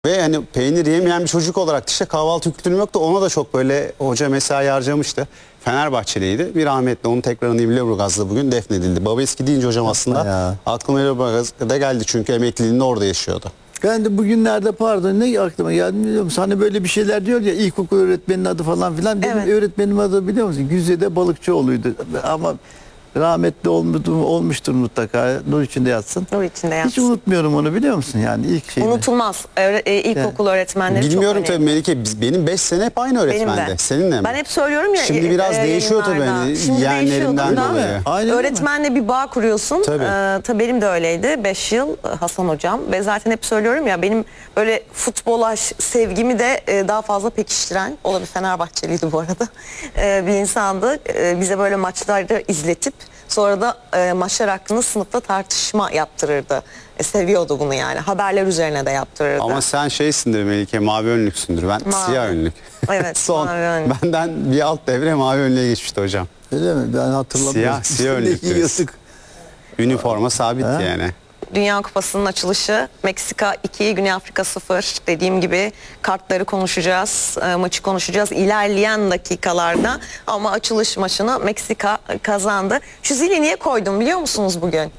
Ve hani peynir yemeyen bir çocuk olarak işte kahvaltı kültürüm yoktu. Ona da çok böyle hoca mesai harcamıştı. Fenerbahçeliydi. Bir rahmetli onun tekrarını Lüleburgaz'da bugün defnedildi. Babaeski deyince hocam aslında ya. aklıma Lüleburgaz'da geldi çünkü emekliliğinde orada yaşıyordu. Ben de bugünlerde pardon ne aklıma geldi biliyor musun? Hani böyle bir şeyler diyor ya, ilkokul öğretmeninin adı falan filan. Benim öğretmenim adı biliyor musun? Güzide Balıkçıoğlu'ydu. Ama rahmetli olmuştur mutlaka. Nur içinde yatsın. Nur içinde yatsın. Hiç unutmuyorum onu, biliyor musun? Yani ilk şeyini. Unutulmaz. İlkokul öğretmenleri Bilmiyorum çok tabii Melike, benim 5 sene hep aynı öğretmende. Seninle mi? Ben hep söylüyorum ya. Şimdi biraz değişiyor tabii hani yeğenlerinden dolayı. Aynen öğretmenle bir bağ kuruyorsun. Tabii benim de öyleydi. 5 yıl Hasan hocam ve zaten hep söylüyorum ya, benim böyle futbola sevgimi de daha fazla pekiştiren, o da bir Fenerbahçeliydi bu arada, bir insandı. Bize böyle maçlarda izletip sonra da maçlar hakkında sınıfta tartışma yaptırırdı. Seviyordu bunu yani. Haberler üzerine de yaptırırdı. Ama sen şeysindir Melike, mavi önlüksündür. Ben siyah önlük. Evet. Son benden bir alt devre mavi önlüğe geçmişti hocam. Öyle mi? Ben hatırlamıyorum. Siyah önlüktü. Üniforma sabit yani. Dünya Kupası'nın açılışı, Meksika 2, Güney Afrika 0. Dediğim gibi kartları konuşacağız, maçı konuşacağız ilerleyen dakikalarda. Ama açılış maçını Meksika kazandı. Şu zili niye koydum biliyor musunuz bugün?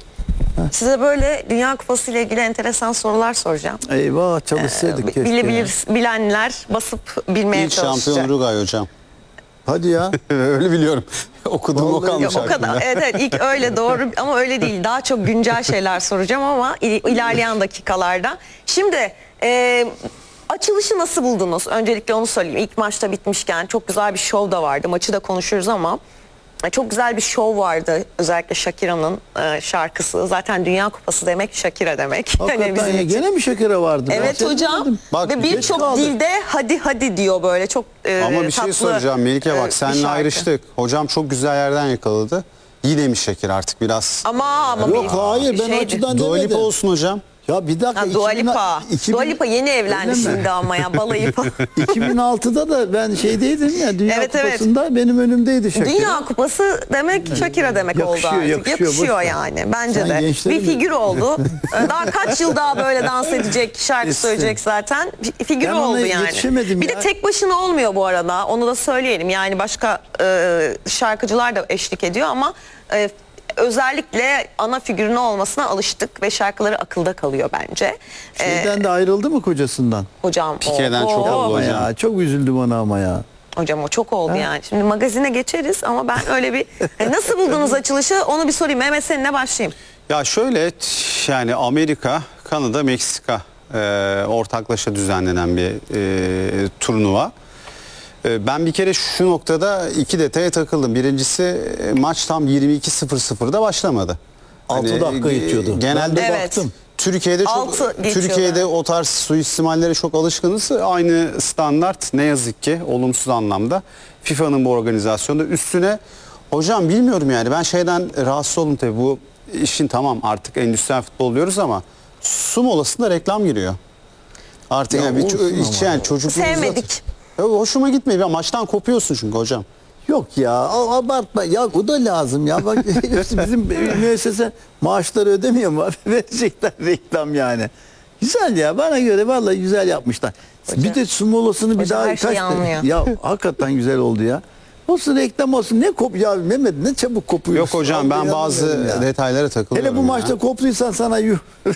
Size böyle Dünya Kupası ile ilgili enteresan sorular soracağım. Eyvah, çalışsaydık keşke. Bilenler basıp bilmeye İlk çalışacak. şampiyon Uruguay hocam. Hadi ya. Öyle biliyorum. Okuduğum o kalmış o kadar. Evet, ilk öyle doğru ama öyle değil. Daha çok güncel şeyler soracağım ama ilerleyen dakikalarda. Şimdi açılışı nasıl buldunuz? Öncelikle onu söyleyeyim. İlk maçta bitmişken çok güzel bir şov da vardı. Maçı da konuşuruz ama çok güzel bir şov vardı. Özellikle Shakira'nın şarkısı. Zaten Dünya Kupası demek Shakira demek. Hakikaten ya, gene mi Shakira vardı? Evet hocam. Bak, ve birçok dilde hadi hadi diyor böyle çok ama bir şey soracağım Melike, bak seninle ayrıştık. Hocam çok güzel yerden yakaladı. Yine mi Shakira artık biraz? Ama yok hayır, ben açıdan Dua demedim. Lipa olsun hocam. Ya bir dakika. Dua Lipa. Dua Lipa yeni evlendi şimdi ama ya, balayı. 2006'da da ben şeydeydim ya, Dünya Kupası'nda benim önümdeydi Shakira. Dünya Kupası demek Shakira demek yakışıyor, oldu artık. Yakışıyor yani bence sen de. Bir figür mi? oldu. Daha kaç yıl daha böyle dans edecek, şarkı söyleyecek zaten. Figür oldu yani. Bir de tek başına olmuyor bu arada. Onu da söyleyelim. Yani başka şarkıcılar da eşlik ediyor ama özellikle ana figürün olmasına alıştık ve şarkıları akılda kalıyor bence. Şeyden de ayrıldı mı kocasından? Hocam Pike'den çok oldu hocam. Ya, çok üzüldüm ona ama ya. Hocam o çok oldu yani. Şimdi magazine geçeriz ama ben öyle bir nasıl buldunuz açılışı onu bir sorayım. Mehmet, seninle başlayayım. Ya şöyle, yani Amerika, Kanada, Meksika ortaklaşa düzenlenen bir turnuva. Ben bir kere şu noktada iki detaya takıldım. Birincisi, maç tam 22:00'da başlamadı. 6 dakika geçiyordu. Genelde baktım. Türkiye'de o tarz suistimallere çok alışkınız. Aynı standart ne yazık ki olumsuz anlamda FIFA'nın bu organizasyonda üstüne. Hocam bilmiyorum yani, ben şeyden rahatsız oldum tabii, bu işin tamam artık endüstriyel futbol diyoruz ama su molasında reklam giriyor. Artık yani çocukluğumuzda sevmedik. Hoşuma gitmiyor. Ya maçtan kopuyorsun çünkü hocam. Yok ya, abartma ya, o da lazım ya. Bak bizim müessese maaşları ödemiyor mu? Verecekler reklam yani. Güzel ya, bana göre vallahi güzel yapmışlar. Hocam, bir de su molasını bir daha ya hakikaten güzel oldu ya. Olsun, reklam olsun, ne ya Mehmet, ne çabuk kopuyorsun. Yok hocam, ben bazı detaylara takılıyorum. Hele bu maçta koptuysan sana yuh.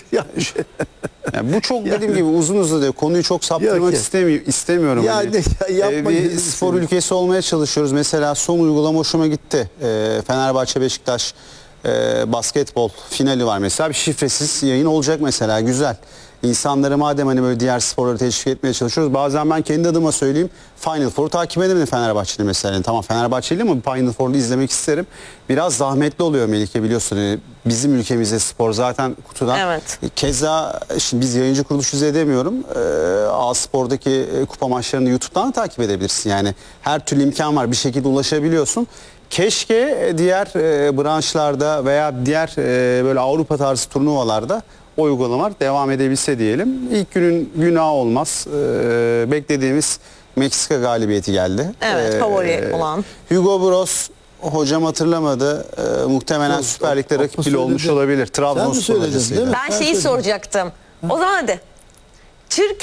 Yani bu çok dediğim gibi uzun uzadı. Konuyu çok saptırmak istemiyorum. Ya, hani. Bir spor ülkesi olmaya çalışıyoruz. Mesela son uygulama hoşuma gitti. Fenerbahçe Beşiktaş basketbol finali var mesela. Bir şifresiz yayın olacak mesela. Güzel. İnsanları madem hani böyle diğer sporları teşvik etmeye çalışıyoruz. Bazen ben kendi adıma söyleyeyim, Final Four'u takip edemedim Fenerbahçe'li mesela. Yani tamam Fenerbahçeli ama Final Four'u izlemek isterim. Biraz zahmetli oluyor Melike, biliyorsun. Yani bizim ülkemizde spor zaten kutudan. Evet. Keza şimdi biz yayıncı kuruluş izleyemiyorum. A-Spor'daki kupa maçlarını YouTube'dan da takip edebilirsin. Yani her türlü imkan var, bir şekilde ulaşabiliyorsun. Keşke diğer branşlarda veya diğer böyle Avrupa tarzı turnuvalarda o uygulamalar devam edebilse diyelim. İlk günün günahı olmaz. Beklediğimiz Meksika galibiyeti geldi. Evet, favori olan. Hugo Bros hocam hatırlamadı. Muhtemelen Süper Lig'de rakip bile olmuş olabilir. Trabzonspor hocasıydı. Ben şeyi soracaktım. O zaman hadi. çirkin